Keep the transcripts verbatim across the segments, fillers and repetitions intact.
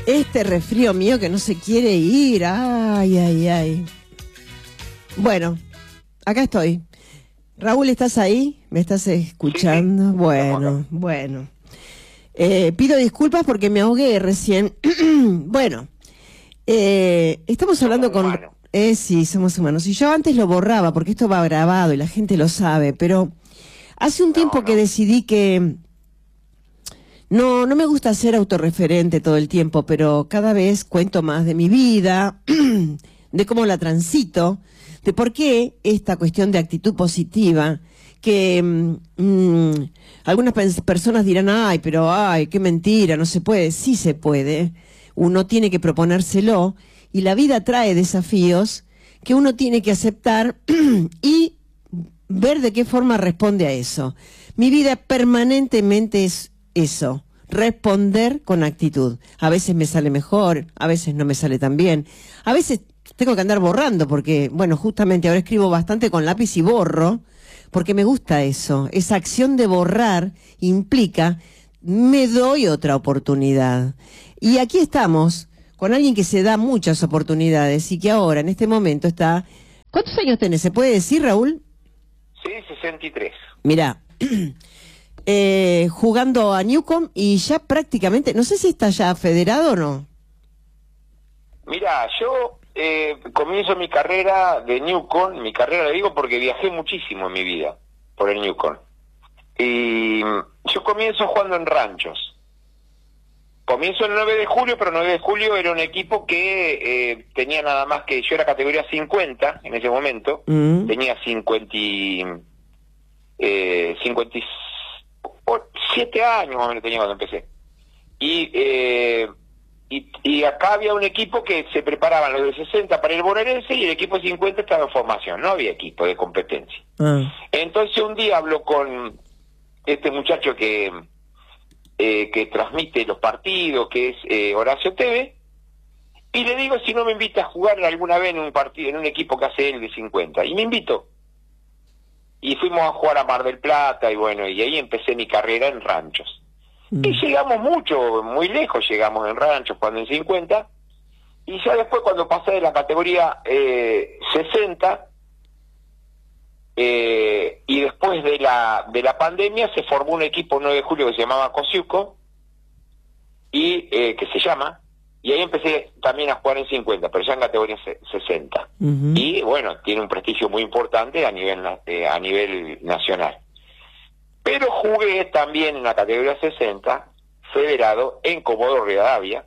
Este resfrío mío que no se quiere ir. Ay, ay, ay. Bueno, acá estoy. Raúl, ¿estás ahí? ¿Me estás escuchando? Sí, sí. Bueno, bueno. Eh, pido disculpas porque me ahogué recién. Bueno, eh, estamos hablando Somos con... humanos. Eh, sí, somos humanos. Y yo antes lo borraba porque esto va grabado y la gente lo sabe, pero hace un No, tiempo no. que decidí que... No, no me gusta ser autorreferente todo el tiempo, pero cada vez cuento más de mi vida, de cómo la transito, de por qué esta cuestión de actitud positiva, que mmm, algunas personas dirán, ay, pero ay, qué mentira, no se puede. Sí se puede, uno tiene que proponérselo, y la vida trae desafíos que uno tiene que aceptar y ver de qué forma responde a eso. Mi vida permanentemente es eso, responder con actitud. A veces me sale mejor, a veces no me sale tan bien. A veces tengo que andar borrando porque, bueno, justamente ahora escribo bastante con lápiz y borro, porque me gusta eso. Esa acción de borrar implica, me doy otra oportunidad. Y aquí estamos con alguien que se da muchas oportunidades y que ahora, en este momento, está... ¿Cuántos años tenés? ¿Se puede decir, Raúl? Sí, sesenta y tres. Mirá, eh, jugando a Newcomb y ya prácticamente, no sé si está ya federado o no. Mira, yo eh, comienzo mi carrera de Newcomb, mi carrera le digo porque viajé muchísimo en mi vida por el Newcomb. Y yo comienzo jugando en ranchos. Comienzo el nueve de julio, pero nueve de julio era un equipo que eh, tenía nada más que... Yo era categoría cincuenta en ese momento, mm. tenía cincuenta y, eh, cincuenta y siete años más o menos tenía cuando empecé. Y, eh, y, y acá había un equipo que se preparaban los de sesenta para el bonaerense y el equipo de cincuenta estaba en formación, no había equipo de competencia. Mm. Entonces un día hablo con este muchacho que... Eh, que transmite los partidos, que es eh, Horacio Teve, y le digo si no me invita a jugar alguna vez en un partido, en un equipo que hace él de cincuenta, y me invitó. Y fuimos a jugar a Mar del Plata, y bueno, y ahí empecé mi carrera en ranchos. Mm. Y llegamos mucho, muy lejos llegamos en ranchos, cuando en cincuenta, y ya después cuando pasé de la categoría eh, sesenta, Eh, y después de la de la pandemia se formó un equipo nueve de julio que se llamaba Kosciuszko y eh, que se llama y ahí empecé también a jugar en cincuenta, pero ya en categoría sesenta. Uh-huh. Y bueno, tiene un prestigio muy importante a nivel eh, a nivel nacional. Pero jugué también en la categoría sesenta federado en Comodoro Rivadavia.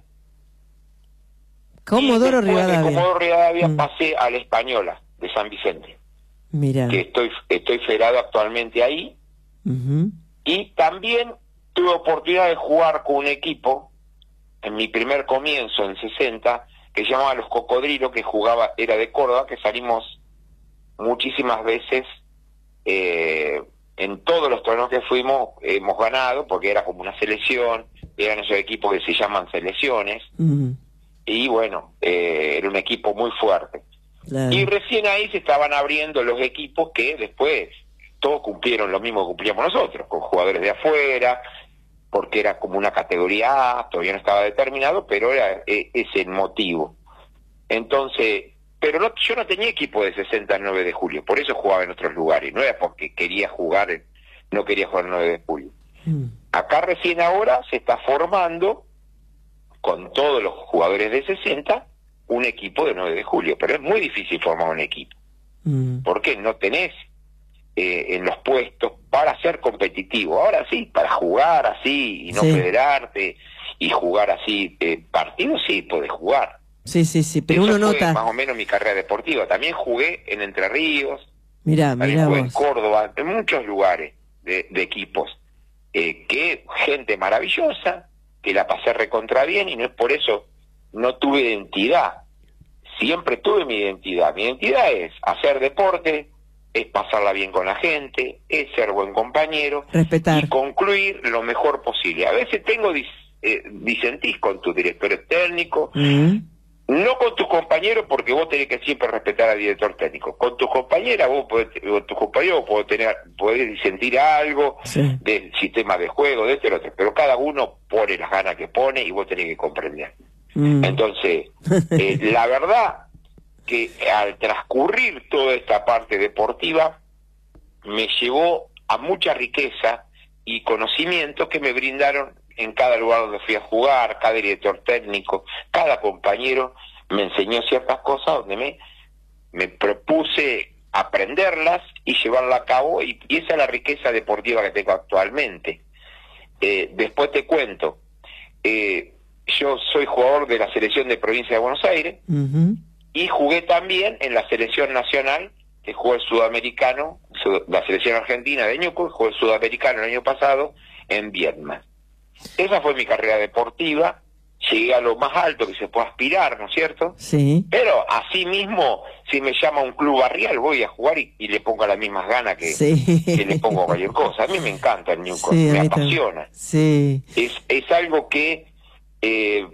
Comodoro Rivadavia. De Comodoro Rivadavia uh-huh. pasé a la Española de San Vicente. Mira. Que estoy estoy federado actualmente ahí. Uh-huh. Y también tuve oportunidad de jugar con un equipo en mi primer comienzo en sesenta que se llamaba Los Cocodrilos, que jugaba, era de Córdoba, que salimos muchísimas veces eh, en todos los torneos que fuimos, eh, hemos ganado, porque era como una selección, eran esos equipos que se llaman selecciones, uh-huh. y bueno, eh, era un equipo muy fuerte. Claro. Y recién ahí se estaban abriendo los equipos que después todos cumplieron lo mismo que cumplíamos nosotros, con jugadores de afuera, porque era como una categoría A, todavía no estaba determinado, pero era eh, ese el motivo. Entonces, pero no, yo no tenía equipo de sesenta y nueve de julio, por eso jugaba en otros lugares, no era porque quería jugar, no quería jugar el nueve de julio. Mm. Acá recién ahora se está formando, con todos los jugadores de sesenta, un equipo de nueve de julio, pero es muy difícil formar un equipo, mm. porque no tenés eh, en los puestos para ser competitivo. Ahora sí, para jugar así y no sí. federarte y jugar así eh, partidos, sí, podés jugar. Sí, sí, sí, pero Eso uno fue nota... más o menos mi carrera deportiva. También jugué en Entre Ríos, mirá, también mirá jugué vos. en Córdoba, en muchos lugares de, de equipos. Eh, que gente maravillosa, que la pasé recontra bien y no es por eso... no tuve identidad, siempre tuve mi identidad. Mi identidad es hacer deporte, es pasarla bien con la gente, es ser buen compañero, respetar y concluir lo mejor posible. A veces tengo dis, eh, disentís con tus directores técnicos, mm. no con tus compañeros, porque vos tenés que siempre respetar al director técnico. Con tus compañeras, vos podés, con tus compañeros vos podés, tener, podés disentir algo sí. del sistema de juego, de este y lo otro, pero cada uno pone las ganas que pone y vos tenés que comprender. Mm. Entonces, eh, la verdad que al transcurrir toda esta parte deportiva, me llevó a mucha riqueza y conocimientos que me brindaron en cada lugar donde fui a jugar, cada director técnico, cada compañero me enseñó ciertas cosas donde me, me propuse aprenderlas y llevarla a cabo, y, y esa es la riqueza deportiva que tengo actualmente. Eh, después te cuento, eh, yo soy jugador de la selección de Provincia de Buenos Aires, uh-huh. y jugué también en la selección nacional, que jugó el sudamericano, la selección argentina de Ñuco, jugó el sudamericano el año pasado en Vietnam. Esa fue mi carrera deportiva, llegué a lo más alto que se puede aspirar, ¿no es cierto? Sí. Pero así mismo, si me llama un club barrial, voy a jugar y, y le pongo las mismas ganas que, sí. que le pongo a cualquier cosa. A mí me encanta el Ñuco, sí, me apasiona. Sí. Es, es algo que eh,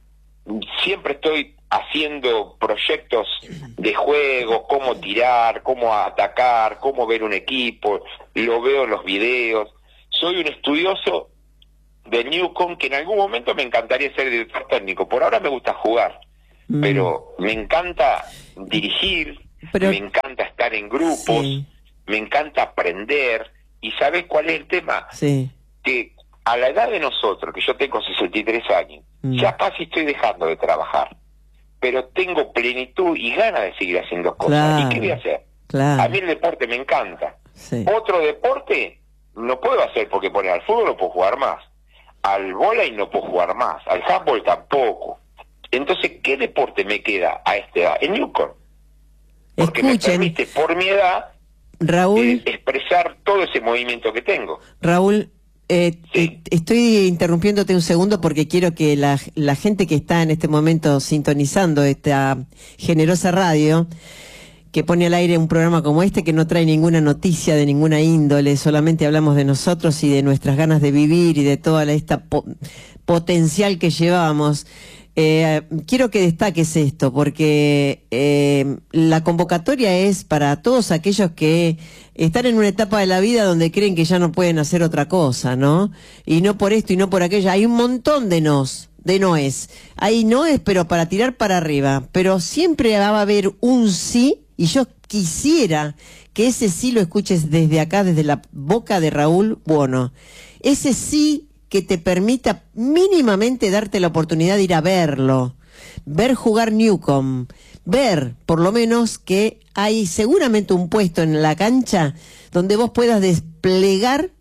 siempre estoy haciendo proyectos de juego, cómo tirar, cómo atacar, cómo ver un equipo, lo veo en los videos. Soy un estudioso de Newcomb, que en algún momento me encantaría ser director técnico. Por ahora me gusta jugar, mm. pero me encanta dirigir, pero... me encanta estar en grupos, sí. me encanta aprender. ¿Y sabes cuál es el tema? Sí. Que a la edad de nosotros, que yo tengo sesenta y tres años, mm. ya casi estoy dejando de trabajar, pero tengo plenitud y ganas de seguir haciendo cosas. Claro, ¿y qué voy a hacer? Claro. A mí el deporte me encanta. Sí. Otro deporte no puedo hacer, porque poner al fútbol no puedo jugar más, al vóley no puedo jugar más, al handball tampoco. Entonces, ¿qué deporte me queda a esta edad? El Newcomb. Porque Escuchen, me permite, por mi edad, Raúl, eh, expresar todo ese movimiento que tengo. Raúl, Eh, sí. Estoy interrumpiéndote un segundo porque quiero que la, la gente que está en este momento sintonizando esta generosa radio, que pone al aire un programa como este, que no trae ninguna noticia de ninguna índole, solamente hablamos de nosotros y de nuestras ganas de vivir y de toda la, esta po potencial que llevamos. Eh, quiero que destaques esto, porque eh, la convocatoria es para todos aquellos que están en una etapa de la vida donde creen que ya no pueden hacer otra cosa, ¿no? Y no por esto y no por aquello. Hay un montón de nos, de noes. Hay noes, pero para tirar para arriba. Pero siempre va a haber un sí, y yo quisiera que ese sí lo escuches desde acá, desde la boca de Raúl Buono. Ese sí que te permita mínimamente darte la oportunidad de ir a verlo, ver jugar Newcomb, ver por lo menos que hay seguramente un puesto en la cancha donde vos puedas desplegar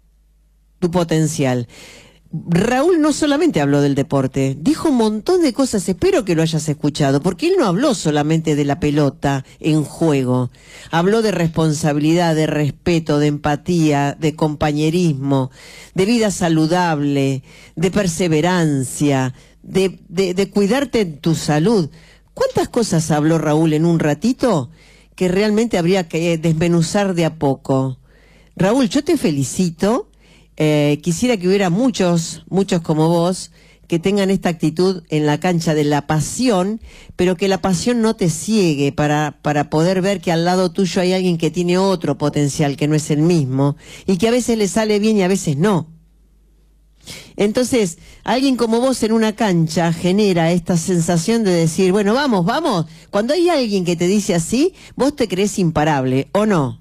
tu potencial. Raúl no solamente habló del deporte, dijo un montón de cosas, espero que lo hayas escuchado, porque él no habló solamente de la pelota en juego, habló de responsabilidad, de respeto, de empatía, de compañerismo, de vida saludable, de perseverancia, de, de, de cuidarte en tu salud. ¿Cuántas cosas habló Raúl en un ratito que realmente habría que desmenuzar de a poco? Raúl, yo te felicito. Eh, quisiera que hubiera muchos, muchos como vos, que tengan esta actitud en la cancha de la pasión, pero que la pasión no te ciegue para, para poder ver que al lado tuyo hay alguien que tiene otro potencial, que no es el mismo, y que a veces le sale bien y a veces no. Entonces, alguien como vos en una cancha genera esta sensación de decir, bueno, vamos, vamos. Cuando hay alguien que te dice así, vos te crees imparable, ¿o no?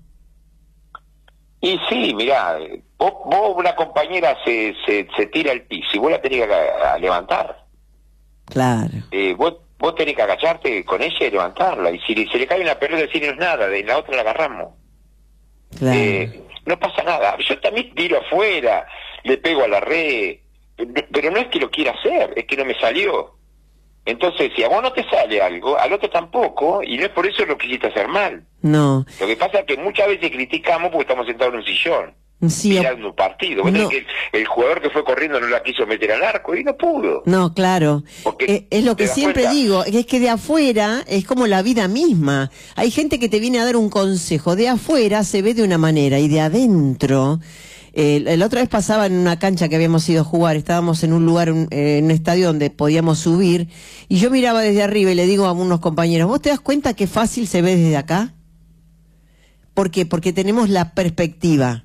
Y sí, mirá, vos, vos una compañera se, se, se tira al piso y vos la tenés que a, a levantar. Claro. Eh, vos, vos tenés que agacharte con ella y levantarla. Y si se le cae una pelota, decir no es nada, de la otra la agarramos. Claro. Eh, no pasa nada. Yo también tiro afuera, le pego a la red, pero no es que lo quiera hacer, es que no me salió. Entonces, si a vos no te sale algo, al otro tampoco, y no es por eso lo que quisiste hacer mal. No. Lo que pasa es que muchas veces criticamos porque estamos sentados en un sillón, sí, mirando un partido. No. Que el, el jugador que fue corriendo no la quiso meter al arco y no pudo. No, claro. Eh, es lo que siempre cuenta? digo, es que de afuera es como la vida misma. Hay gente que te viene a dar un consejo, de afuera se ve de una manera y de adentro... Eh, la otra vez pasaba en una cancha que habíamos ido a jugar, estábamos en un lugar, un, eh, en un estadio donde podíamos subir, y yo miraba desde arriba y le digo a unos compañeros, ¿vos te das cuenta qué fácil se ve desde acá? ¿Por qué? Porque tenemos la perspectiva.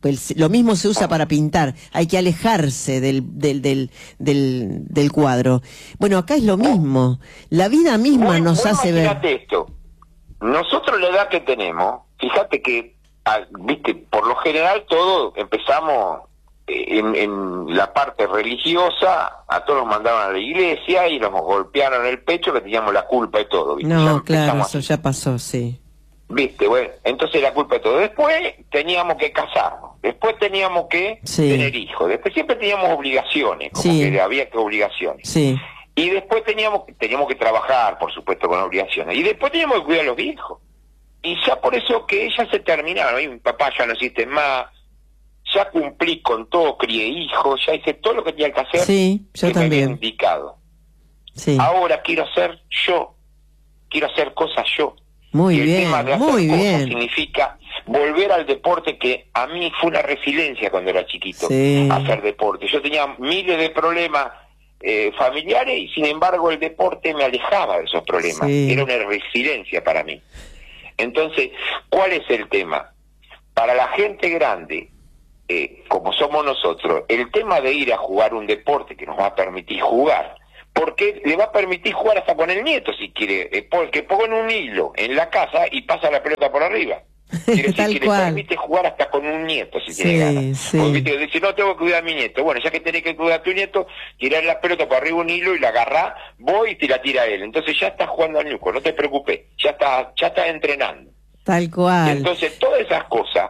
pues lo mismo se usa para pintar, hay que alejarse del, del, del, del, del cuadro. Bueno, acá es lo mismo, la vida misma Bueno, nos bueno, hace ver... Imagínate esto, nosotros la edad que tenemos, fíjate que, ah, viste, por lo general todo empezamos eh, en, en la parte religiosa, a todos nos mandaron a la iglesia y nos golpearon el pecho que teníamos la culpa de todo, ¿viste? No, Ya claro, empezamos eso así. ya pasó, sí. Viste, bueno, entonces la culpa de todo. Después teníamos que casarnos, después teníamos que Sí. tener hijos, después siempre teníamos obligaciones, como Sí. que había que obligaciones. Sí, Y después teníamos, teníamos que trabajar, por supuesto, con obligaciones. Y después teníamos que cuidar a los viejos. Y ya por eso que ya se terminaron. ¿no? Mi papá ya no existe más, ya cumplí con todo, crié hijos, ya hice todo lo que tenía que hacer. sí, yo que me había también. indicado. Sí. Ahora quiero ser yo, quiero hacer cosas yo. Muy y el bien, tema de hacer muy cosas bien. significa volver al deporte, que a mí fue una resiliencia cuando era chiquito, Sí. hacer deporte. Yo tenía miles de problemas eh, familiares y sin embargo el deporte me alejaba de esos problemas. Sí. Era una resiliencia para mí. Entonces, ¿cuál es el tema? Para la gente grande, eh, como somos nosotros, el tema de ir a jugar un deporte que nos va a permitir jugar, porque le va a permitir jugar hasta con el nieto si quiere, eh, porque pongan un hilo en la casa y pasa la pelota por arriba. Quiere decir Tal que cual. le permite jugar hasta con un nieto si Sí, tiene ganas. sí. Porque viste, dice, no, tengo que cuidar a mi nieto. Bueno, ya que tenés que cuidar a tu nieto, tirar la pelota por arriba un hilo y la agarrás, vos y te la tira él. Entonces ya estás jugando al ñuco, no te preocupes, ya estás, ya estás entrenando. Tal Y cual. entonces todas esas cosas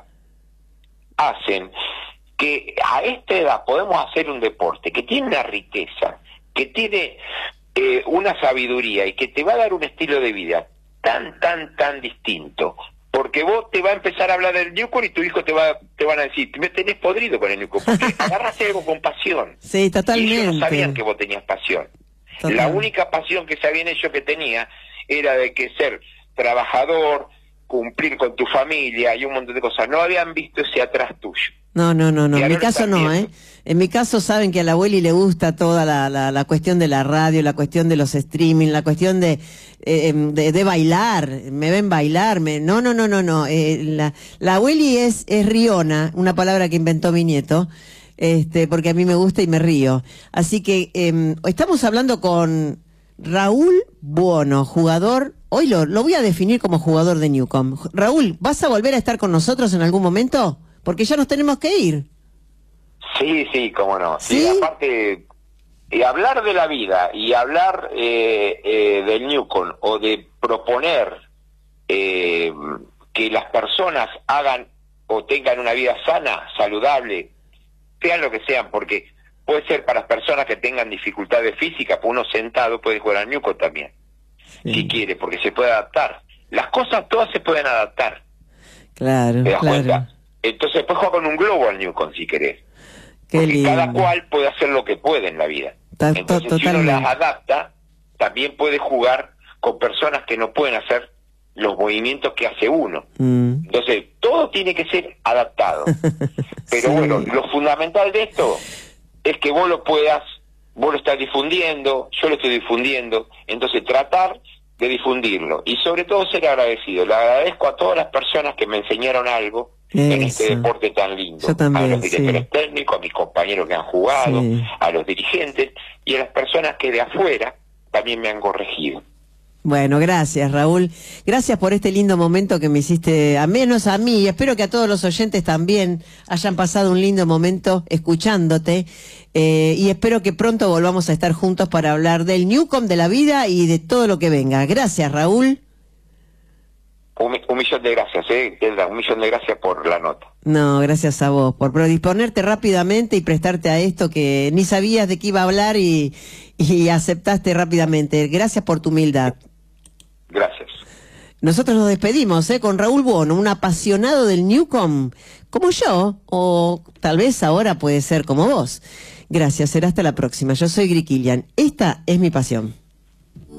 hacen que a esta edad podemos hacer un deporte que tiene una riqueza, que tiene eh, una sabiduría y que te va a dar un estilo de vida tan, tan, tan distinto. Porque vos te va a empezar a hablar del Newcom y tu hijo te va te van a decir, me tenés podrido con el Newcom, porque agarraste algo con pasión. Sí, totalmente. Y ellos no sabían que vos tenías pasión. Total. La única pasión que sabían ellos que tenía era de que ser trabajador, cumplir con tu familia y un montón de cosas. No habían visto ese atrás tuyo. No, no, no, no. Y En mi ahora lo caso están no, ¿eh? viendo. En mi caso saben que a la abueli le gusta toda la, la, la cuestión de la radio, la cuestión de los streaming, la cuestión de, eh, de, de bailar. Me ven bailar. Me... No, no, no, no, no. Eh, la, la abueli es, es riona, una palabra que inventó mi nieto, este, porque a mí me gusta y me río. Así que eh, estamos hablando con Raúl Buono, jugador. Hoy lo, lo voy a definir como jugador de Newcom. Raúl, ¿vas a volver a estar con nosotros en algún momento? Porque ya nos tenemos que ir. Sí, sí, cómo no. Sí, ¿Sí? aparte, eh, hablar de la vida y hablar eh, eh, del Newcom o de proponer eh, que las personas hagan o tengan una vida sana, saludable, sean lo que sean, porque puede ser para las personas que tengan dificultades físicas, pues uno sentado puede jugar al Newcom también, Sí. si quiere, porque se puede adaptar. Las cosas todas se pueden adaptar, Claro, ¿te das claro. cuenta? Entonces puedes jugar con un globo al Newcom si querés. Qué Porque lindo. cada cual puede hacer lo que puede en la vida. Ta- Entonces, to- si uno totalmente. las adapta, también puede jugar con personas que no pueden hacer los movimientos que hace uno. Mm. Entonces, todo tiene que ser adaptado. Pero Sí. bueno, lo fundamental de esto es que vos lo puedas, vos lo estás difundiendo, yo lo estoy difundiendo, entonces tratar de difundirlo. Y sobre todo ser agradecido. Le agradezco a todas las personas que me enseñaron algo en este Eso. deporte tan lindo. Yo también, a los directores sí. técnicos, a mis compañeros que han jugado, Sí. a los dirigentes y a las personas que de afuera también me han corregido. Bueno, gracias, Raúl. Gracias por este lindo momento que me hiciste, a menos a mí, y espero que a todos los oyentes también hayan pasado un lindo momento escuchándote, eh, y espero que pronto volvamos a estar juntos para hablar del Newcom, de la vida y de todo lo que venga. Gracias, Raúl. Un, un millón de gracias, ¿eh? Elda, un millón de gracias por la nota. No, gracias a vos, por predisponerte rápidamente y prestarte a esto que ni sabías de qué iba a hablar y, y aceptaste rápidamente. Gracias por tu humildad. Gracias. Nosotros nos despedimos ¿eh? con Raúl Buono, un apasionado del Newcom, como yo, o tal vez ahora puede ser como vos. Gracias, será hasta la próxima. Yo soy Gri Kilian. Esta es mi pasión.